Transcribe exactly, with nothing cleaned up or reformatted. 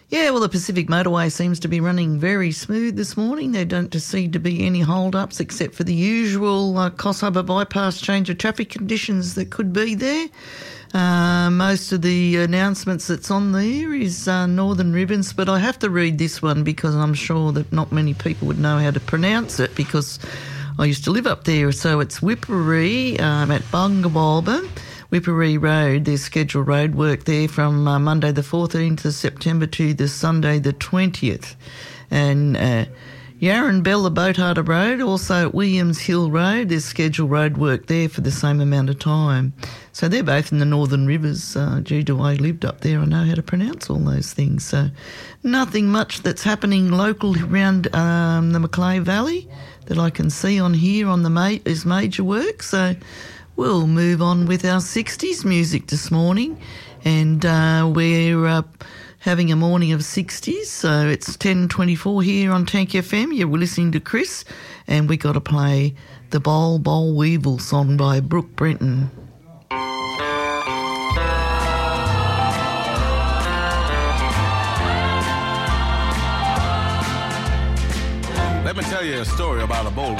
Yeah, well, the Pacific Motorway seems to be running very smooth this morning. There don't seem to be any hold-ups except for the usual uh, Coss Harbour bypass change of traffic conditions that could be there. Uh, most of the announcements that's on there is uh, Northern Ribbons, but I have to read this one because I'm sure that not many people would know how to pronounce it because I used to live up there. So it's Whipperee um, at Bungabolba. Whipperee Road, there's scheduled road work there from uh, Monday the fourteenth of September to the Sunday the twentieth. And uh, Yarranbella Boatharder Road, also at Williams Hill Road, there's scheduled road work there for the same amount of time. So they're both in the Northern Rivers. Uh, due to I lived up there, I know how to pronounce all those things. So nothing much that's happening local around um, the Macleay Valley that I can see on here on the ma- is major work. So we'll move on with our sixties music this morning, and uh, we're uh, having a morning of sixties, so it's ten twenty-four here on Tank F M. You're listening to Chris, and we got to play the Boll Boll Weevil song by Brooke Brenton. Let me tell you a story about a boll